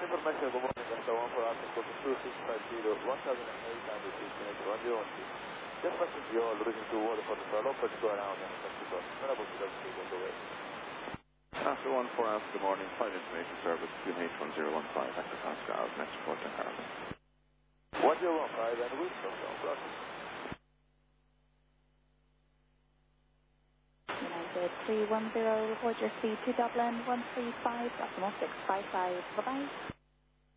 information, good morning, Delta 1 for asking for 2650, 1008 and connect 101. Just message you all looking to water for the fellow, but go around and touch the bus. Merhaba, good afternoon, on the way. After 1 for us, good morning, flight information service, QH1015, Dr. Pascal, Metropolitan Harbour. 1015 and Wilson, process. United 310, report your speed to Dublin 135, decimal 655, bye-bye.